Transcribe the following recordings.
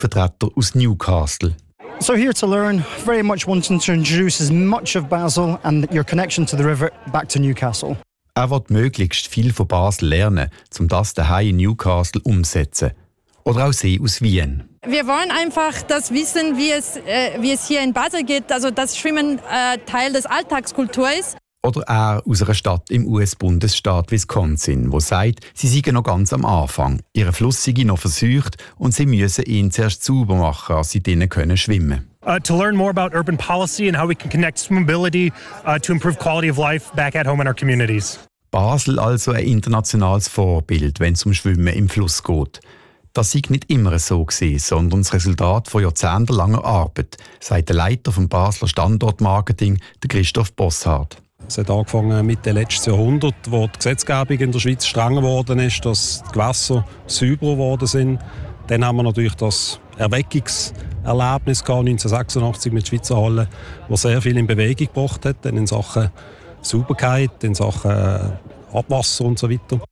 Vertreter aus Newcastle. So here to learn, very much wanting to introduce as much of Basel and your connection to the river back to Newcastle. Er wird möglichst viel von Basel lernen, um das daheim in Newcastle umzusetzen. Oder auch sie aus Wien. Wir wollen einfach das wissen, wie es hier in Basel geht, also dass Schwimmen Teil des Alltagskultur ist. Oder er aus einer Stadt im US-Bundesstaat Wisconsin, wo sagt, sie seien noch ganz am Anfang. Ihre Fluss sei noch verseucht und sie müssen ihn zuerst sauber machen, als sie drinnen schwimmen können. To learn more about urban policy and how we can connect swimmability to improve quality of life back at home in our communities. Basel also ein internationales Vorbild, wenn es um Schwimmen im Fluss geht. Das sei nicht immer so gewesen, sondern das Resultat von jahrzehntelanger Arbeit, sagt der Leiter vom Basler Standortmarketing, der Christoph Bosshardt. Es hat angefangen Mitte letzten Jahrhundert, wo die Gesetzgebung in der Schweiz strenger geworden ist, dass die Gewässer sauberer geworden sind. Dann haben wir natürlich das Erweckungserlebnis 1986 mit der Schweizer Halle, das sehr viel in Bewegung gebracht hat, dann in Sachen Sauberkeit, in Sachen Abwasser und so weiter.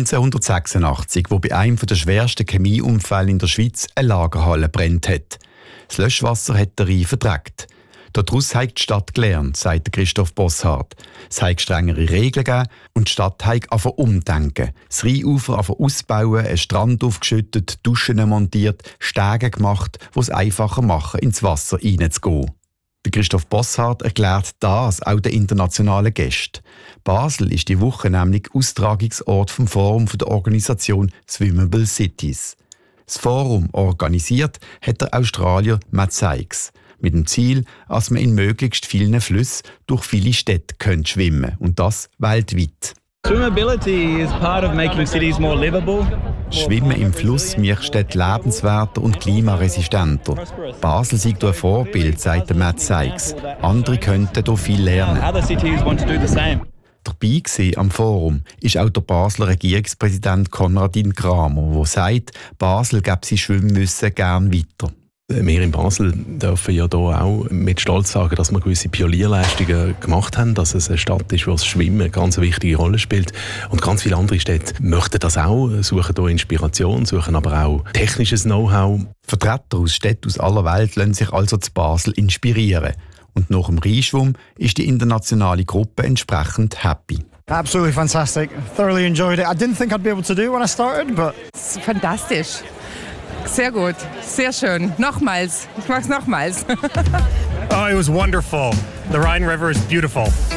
1986, wo bei einem der schwersten Chemieunfälle in der Schweiz eine Lagerhalle brennt hat. Das Löschwasser hat der Rhein verdreckt. Daraus hat die Stadt gelernt, sagt Christoph Bosshardt. Es hat strengere Regeln gegeben und die Stadt hat angefangen umdenken. Das Rheinufer angefangen ausbauen, einen Strand aufgeschüttet, Duschen montiert, Stege gemacht, die es einfacher machen, ins Wasser reinzugehen. Der Christoph Bosshardt erklärt das auch den internationalen Gästen. Basel ist die Woche nämlich Austragungsort vom Forum der Organisation Swimmable Cities. Das Forum organisiert hat der Australier Matt Sykes. Mit dem Ziel, dass man in möglichst vielen Flüssen durch viele Städte schwimmen können. Und das weltweit. Swimmability is part of making cities more livable. Schwimmen im Fluss macht Städte lebenswerter und klimaresistenter. Basel sei ein Vorbild, sagt Matt Sykes. Andere könnten hier viel lernen. Dabei am Forum ist auch der Basler Regierungspräsident Konradin Kramer, der sagt, Basel gebe sein Schwimmwissen gerne weiter. Wir in Basel dürfen ja hier auch mit Stolz sagen, dass wir gewisse Pionierleistungen gemacht haben, dass es eine Stadt ist, wo das Schwimmen eine ganz wichtige Rolle spielt. Und ganz viele andere Städte möchten das auch, suchen hier Inspiration, suchen aber auch technisches Know-how. Vertreter aus Städten aus aller Welt lassen sich also zu Basel inspirieren. Und nach dem Rheinschwumm ist die internationale Gruppe entsprechend happy. Absolutely fantastic. Thoroughly enjoyed it. I didn't think I'd be able to do it when I started, but es ist fantastisch. Sehr gut, sehr schön. Nochmals. Ich mag's nochmals. Oh, it was wonderful. The Rhine River is beautiful.